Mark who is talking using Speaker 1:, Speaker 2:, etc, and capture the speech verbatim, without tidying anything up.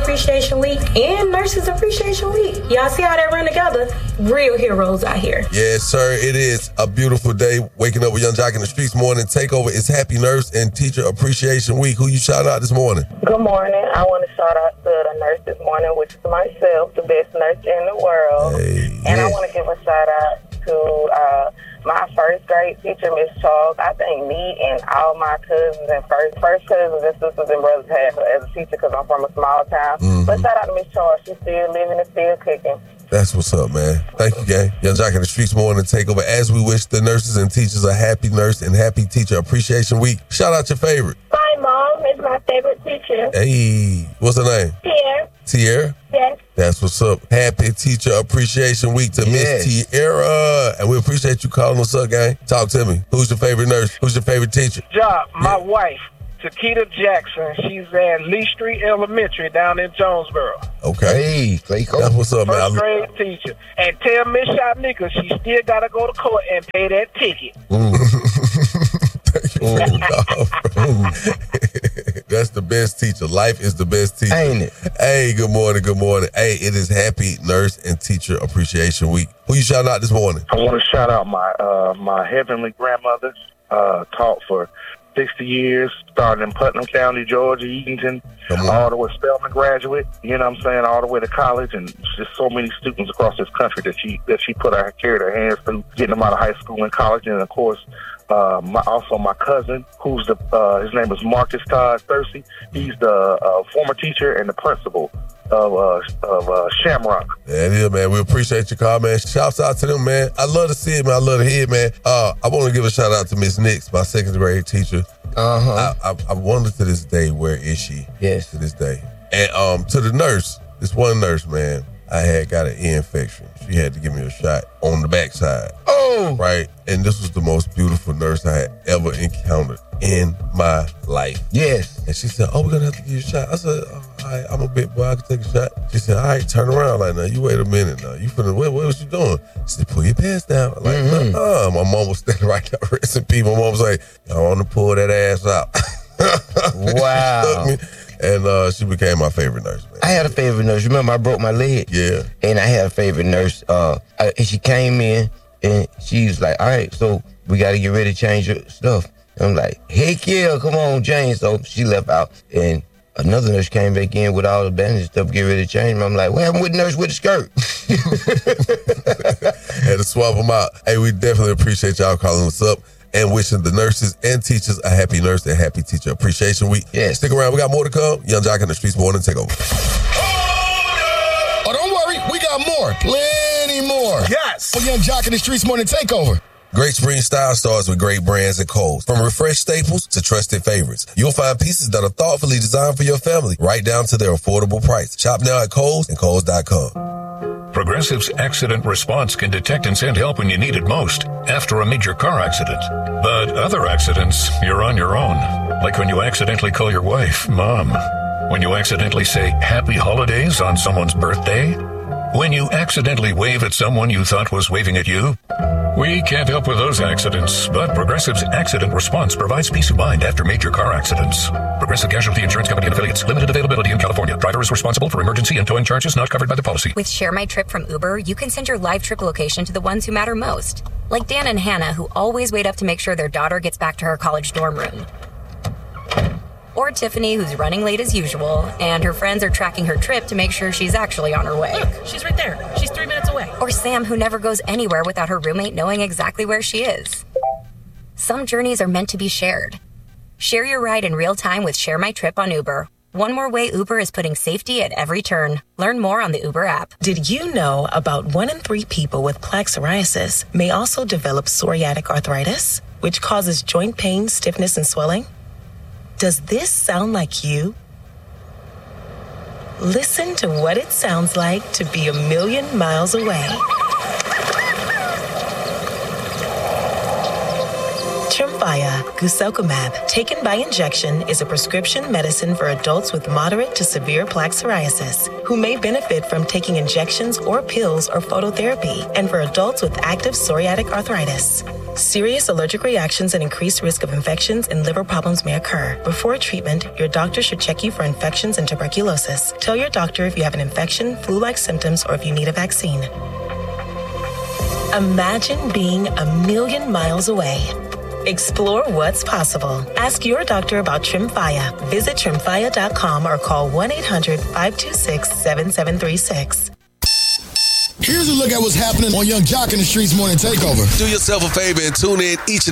Speaker 1: Appreciation Week and Nurses Appreciation Week. Y'all see how they run together? Real heroes out here.
Speaker 2: Yes, sir. It is a beautiful day. Waking up with Young Jock in the Streets morning. Takeover is Happy Nurse and Teacher Appreciation Week. Who you shout out this morning?
Speaker 3: Good morning. I want to shout out to the nurse this morning, which is myself, the best nurse in the world.
Speaker 2: Hey,
Speaker 3: and
Speaker 2: yes.
Speaker 3: I want to give a shout out to uh, my first grade teacher, Miss Charles. I think me and all my cousins and first first cousins and sisters and brothers had her as a teacher because I'm from a small town. Mm-hmm. But shout out to Miss Charles. She's still living and still cooking.
Speaker 2: That's what's up, man. Thank you, gang. Young Jock in the Streets morning takeover as we wish the nurses and teachers a happy nurse and happy teacher appreciation week. Shout out your favorite.
Speaker 4: My mom is my favorite teacher.
Speaker 2: Hey, what's her name?
Speaker 4: Tierra.
Speaker 2: Tierra?
Speaker 4: Yes.
Speaker 2: That's what's up. Happy Teacher Appreciation Week to
Speaker 5: Yes.
Speaker 2: Miss Tierra. And we appreciate you calling us up, gang. Talk to me. Who's your favorite nurse? Who's your favorite teacher?
Speaker 6: Job, my
Speaker 2: Yeah.
Speaker 6: wife, Takita Jackson. She's at Lee Street Elementary down in Jonesboro.
Speaker 2: Okay.
Speaker 5: Hey, Clayco.
Speaker 2: That's what's up, man.
Speaker 6: First
Speaker 2: I-
Speaker 6: grade teacher. And tell Miss Shopnika she still got to go to court and pay that ticket.
Speaker 2: Thank you for the call, bro. That's the best teacher. Life is the best teacher.
Speaker 5: Ain't it?
Speaker 2: Hey, good morning, good morning. Hey, it is Happy Nurse and Teacher Appreciation Week. Who you shouting out this morning?
Speaker 7: I want to shout out my uh, my heavenly grandmother. Uh, taught for sixty years, started in Putnam County, Georgia, Eatonton, all the way Spelman graduate. You know what I'm saying? All the way to college, and just so many students across this country that she that she put her carried her hands through, getting them out of high school and college, and of course. Uh, my, also my cousin, who's the, uh, his name is Marcus Todd Thursey. He's the uh, former teacher and the principal of uh, of uh, Shamrock.
Speaker 2: That is, man. We appreciate your call, man. Shouts out to them, man. I love to see it, man. I love to hear it, man. Uh, I want to give a shout out to Miss Nix, my second grade teacher.
Speaker 5: Uh-huh.
Speaker 2: I, I, I wonder to this day, where is she?
Speaker 5: Yes.
Speaker 2: To this day. And um, to the nurse, this one nurse, man, I had got an ear infection. She had to give me a shot on the backside.
Speaker 5: Oh!
Speaker 2: Right? And this was the most beautiful nurse I had ever encountered in my life.
Speaker 5: Yes.
Speaker 2: And she said, oh, we're going to have to give you a shot. I said, oh, all right, I'm a big boy. I can take a shot. She said, all right, turn around. Like, now, you wait a minute now. You finna, what, what was you doing? She said, pull your pants down. I'm like, mm-hmm. uh-uh. My mom was standing right there. Rest in peace. My mom was like, I want to pull that ass out.
Speaker 5: Wow.
Speaker 2: She took me, and uh, she became my favorite nurse, man.
Speaker 5: I had a favorite nurse. Remember, I broke my leg?
Speaker 2: Yeah.
Speaker 5: And I had a favorite nurse. Uh, I, and she came in, and she was like, all right, so we got to get ready to change your stuff. And I'm like, heck yeah, come on, Jane. So she left out, and another nurse came back in with all the bandage stuff, get ready to change me. I'm like, what happened with the nurse with the skirt?
Speaker 2: Had to swap them out. Hey, we definitely appreciate y'all calling us up and wishing the nurses and teachers a happy nurse and happy teacher appreciation week.
Speaker 5: Yes.
Speaker 2: Stick around. We got more to come. Young Jock in the Streets morning takeover.
Speaker 8: Oh, don't worry. We got more. Plenty more.
Speaker 6: Yes.
Speaker 8: For Young Jock in the Streets morning takeover.
Speaker 2: Great spring style starts with great brands and Kohl's. From refreshed staples to trusted favorites, you'll find pieces that are thoughtfully designed for your family, right down to their affordable price. Shop now at Kohl's and Kohl's dot com.
Speaker 9: Progressive's Accident Response can detect and send help when you need it most, after a major car accident. But other accidents, you're on your own. Like when you accidentally call your wife, Mom. When you accidentally say Happy Holidays on someone's birthday. When you accidentally wave at someone you thought was waving at you. We can't help with those accidents, but Progressive's Accident Response provides peace of mind after major car accidents. Progressive Casualty Insurance Company and Affiliates. Limited availability in California. Driver is responsible for emergency and towing charges not covered by the policy.
Speaker 10: With Share My Trip from Uber, you can send your live trip location to the ones who matter most. Like Dan and Hannah, who always wait up to make sure their daughter gets back to her college dorm room. Or Tiffany, who's running late as usual, and her friends are tracking her trip to make sure she's actually on her way.
Speaker 1: Look, she's right there. She's three minutes away.
Speaker 10: Or Sam, who never goes anywhere without her roommate knowing exactly where she is. Some journeys are meant to be shared. Share your ride in real time with Share My Trip on Uber. One more way Uber is putting safety at every turn. Learn more on the Uber app.
Speaker 11: Did you know about one in three people with plaque psoriasis may also develop psoriatic arthritis, which causes joint pain, stiffness, and swelling? Does this sound like you? Listen to what it sounds like to be a million miles away. Tremfya guselkumab, taken by injection, is a prescription medicine for adults with moderate to severe plaque psoriasis who may benefit from taking injections or pills or phototherapy, and for adults with active psoriatic arthritis. Serious allergic reactions and increased risk of infections and liver problems may occur. Before treatment, your doctor should check you for infections and tuberculosis. Tell your doctor if you have an infection, flu-like symptoms, or if you need a vaccine. Imagine being a million miles away. Explore what's possible. Ask your doctor about Tremfya. Visit tremfya dot com or call one eight hundred five two six seven seven three six.
Speaker 8: Here's a look at what's happening on Young Jock in the Streets Morning Takeover.
Speaker 2: Do yourself a favor and tune in each and